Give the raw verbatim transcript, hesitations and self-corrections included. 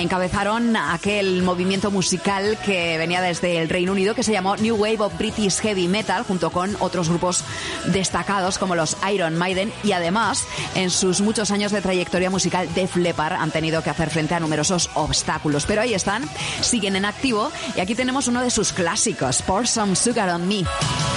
encabezaron aquel movimiento musical que venía desde el Reino Unido que se llamó New Wave of British Heavy Metal, junto con otros grupos destacados como los Iron Maiden, y además en sus muchos años de trayectoria musical Def Leppard han tenido que hacer frente a numerosos obstáculos, pero ahí están, siguen en activo, y aquí tenemos uno de sus clásicos, Pour Some Sugar on Me.